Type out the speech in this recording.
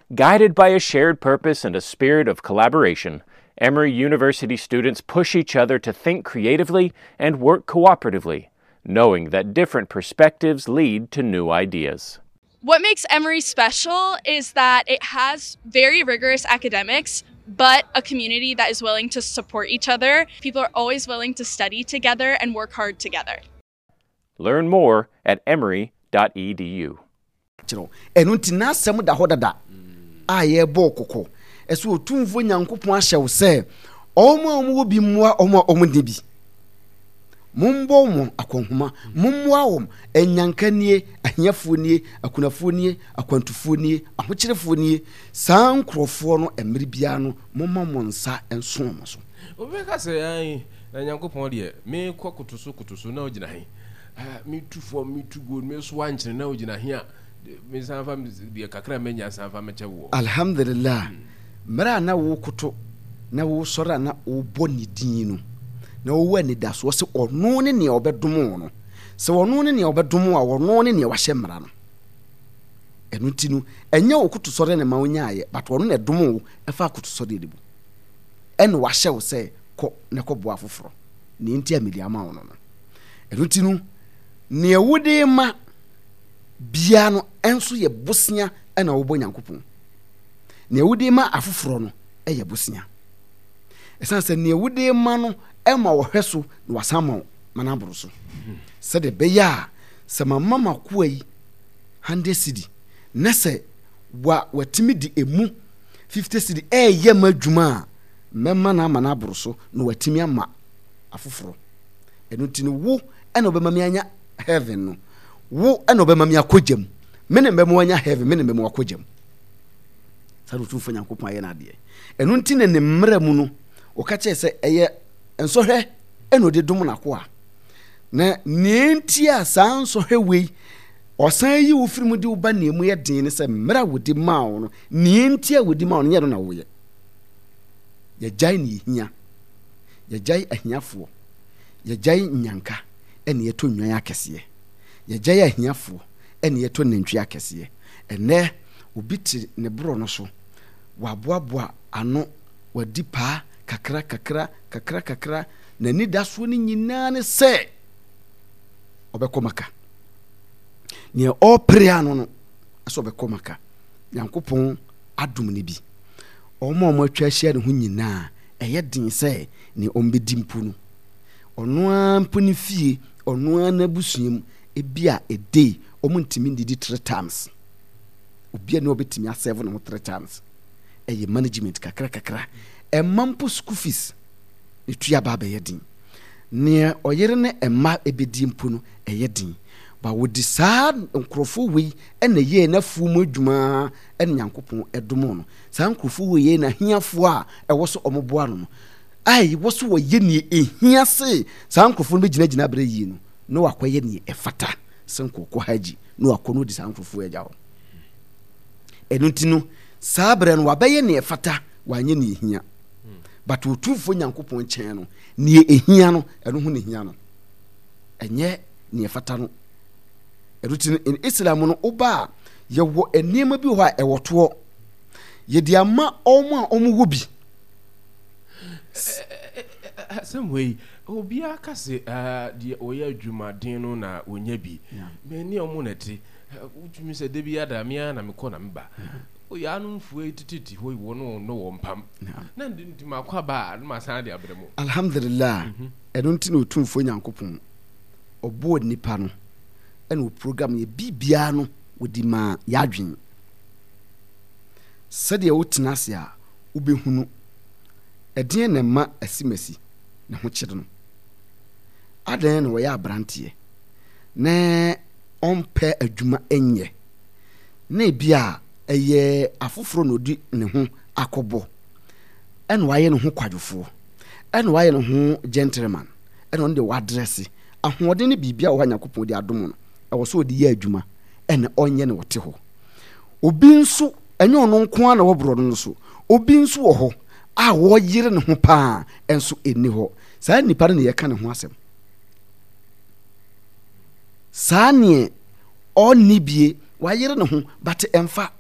Guided by a shared purpose and a spirit of collaboration, Emory University students push each other to think creatively and work cooperatively, knowing that different perspectives lead to new ideas. What makes Emory special is that it has very rigorous academics, but a community that is willing to support each other. People are always willing to study together and work hard together. Learn more at emory.edu. Enuntina semu da hodada aye bo kokko eso otumfo nyankopon ahyew se omo bi mmoa omo dibi mumbo mo akonhuma mummoa wom enyankanie ahyafonie akunafonie akwantufonie ahokyerefoni sankrofo no emere bia no momma monsa enso mo so obeka se ai nyankopon de me kokotoso na ogina he me tu for me to go me so ankyere na ogina he a me sanfa de kakra menya sanfa meche wo alhamdulillah mara na wo koto na wo sora na wo boni din no na wo wani da so se ono ne ne obedomo no se ono ne ne obedomo a ono ne ne wahye mara no enu tinu enye wo koto sore ne ma onyaaye but ono ne domo efa koto sore debu en wahye wo se ko ne ko bo afoforo ne ntia mediama wono no enu tinu ne wode ma bia no enso ye bosia na wo bo nyankopon ne wode ma afoforo no ye bosia esan se ne wode ma no ema wo hweso na wasama mana boroso se de beya se mama koai 100 cedi na se watimi di emu 50 cedi ye madwuma memma na mana boroso na watimi ama afoforo enu tini wo ena obema mi anya heaven no wo ena obema mi akogem mene mbemu anya heaven mene mbemu akogem sa rutu fanya nkopon aye na de enu ntine ne mmra mu no o ka che se eye ensohwe ena ode dum na ko a na nenti a san sohwe wei osan yi wo firimu de wo ba na emu ye den ne se mmra wodi ma wo no nenti a wodi ma wo no ye do na wo ye ye jai ni hia ye jai ahiafo ye jai nyanka ene ye to nwan akese ye jai ahiafo ene ye to nantwi akese ene obiti ne bro no so waboaboa ano wadi pa kakra na ni da so ni nyina ne se obekomaka ne opre ano no so obekomaka yankopon adum ne bi omo atwa hia ne ho nyina eye din se ne ombedi mpu no ono ampu ne fie ono na busuam ebia edei omo ntimi ndidi 3 times obia ne obetimi a7 no 3 times eye management kakra emampo school fees etua baba yedin ne oyere ne emma ebedi mpu no eyedin ba wodi saa nkrofo wei ena ye na fumu adwuma en nyankopon edomo no saa nkrofo wei ye na hiafo a ewoso omoboa no ai woso wo ye ne ehia se saa nkrofo no begina bere yi no no wakoye ne efata senkoko haji no akono di saa nkrofo ejawo enutinu saa bere no wabaye ne efata wanye ne ehia but otufo nyankopon chen no ne ehia no eno ho ne ehia no enye ne efata no erutin in Islam no oba ye wo enema bi ho a ewoto ye di ama omo bi someway obia kase de oya adwuma den no na onya bi me ne omo nati utumi se de bi ada me na me kɔ na mba oya anu fu etiti ho wo no wo mpam na ndi makwa ba ma san de abremu alhamdulillah edunti no tumfo nyankopon obo nipa no eno program ye bibia no wodi ma yadwen sede wotena se a ubehunu edin na ma asimasi na ho kyede no adan no ya brante na ompe adwuma enye na bia eye afoforo no di ne ho akobo eno waye ne ho kwadwofo eno waye ne ho gentleman eno nde wadresse ahoɔden ne bibia wo hanyakopon di adom no ɛwɔ so odi yɛ adwuma ɛna ɔnyɛ ne wote hɔ obi nso ɛnyɛ ɔno nko na wɔboro no so obi nso wɔ hɔ a wɔyere ne ho paa ɛnso ɛni hɔ saa nipa ne yɛka ne ho asɛm saa ne ɔnni bie wayere ne ho but ɛmfa